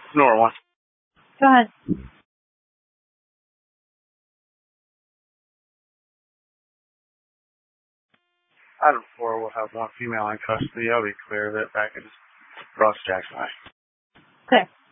Nora one. Go ahead. Item 4 will have one female in custody. I'll be clear of it back in Ross Jackson. Okay.